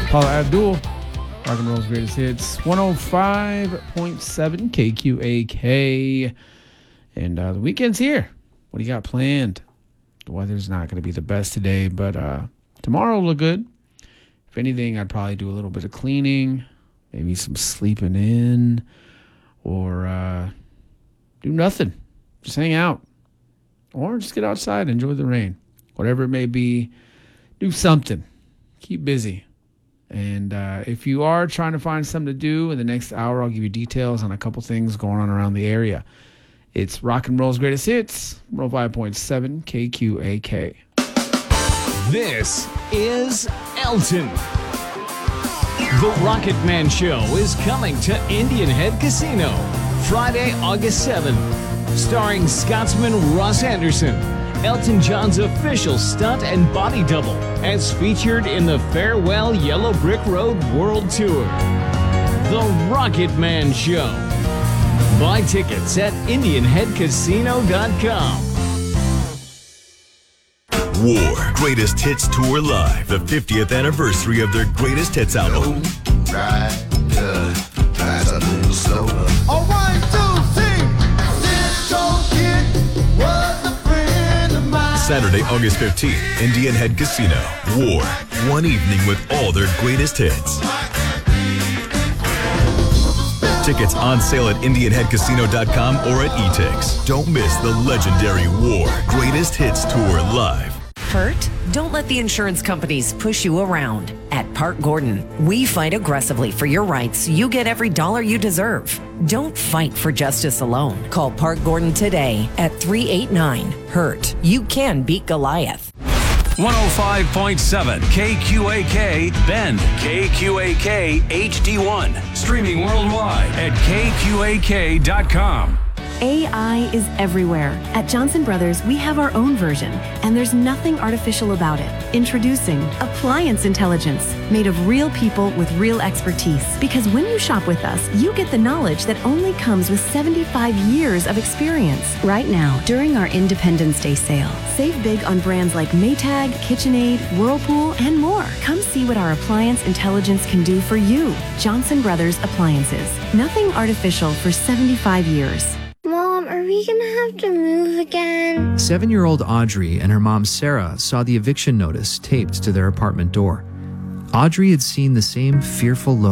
Paula Abdul, Rock and Roll's Greatest Hits, 105.7 KQAK. And the weekend's here. What do you got planned? The weather's not going to be the best today, but tomorrow will look good. If anything, I'd probably do a little bit of cleaning, maybe some sleeping in, or do nothing. Just hang out. Or just get outside, enjoy the rain. Whatever it may be, do something. Keep busy. And if you are trying to find something to do in the next hour, I'll give you details on a couple things going on around the area. It's Rock and Roll's Greatest Hits, 105.7 KQAK. This is Elton. The Rocket Man Show is coming to Indian Head Casino Friday, August 7th. Starring Scotsman Ross Anderson, Elton John's official stunt and body double, as featured in the Farewell Yellow Brick Road World Tour. The Rocket Man Show. Buy tickets at IndianHeadCasino.com. War Greatest Hits Tour Live, the 50th anniversary of their Greatest Hits album. All right, two, sing. This old kid was a friend of mine. Saturday, August 15th, Indian Head Casino. War, one evening with all their greatest hits. Tickets on sale at IndianHeadCasino.com or at eTix. Don't miss the legendary War Greatest Hits Tour Live. Hurt? Don't let the insurance companies push you around. At Park Gordon, we fight aggressively for your rights so you get every dollar you deserve. Don't fight for justice alone. Call Park Gordon today at 389-HURT. You can beat Goliath. 105.7 KQAK Bend, KQAK HD1. Streaming worldwide at KQAK.com. AI is everywhere. At Johnson Brothers, we have our own version, and there's nothing artificial about it. Introducing Appliance Intelligence, made of real people with real expertise. Because when you shop with us, you get the knowledge that only comes with 75 years of experience. Right now, during our Independence Day sale, save big on brands like Maytag, KitchenAid, Whirlpool, and more. Come see what our Appliance Intelligence can do for you. Johnson Brothers Appliances. Nothing artificial for 75 years. Mom, are we gonna have to move again? 7-year-old Audrey and her mom Sarah saw the eviction notice taped to their apartment door. Audrey had seen the same fearful look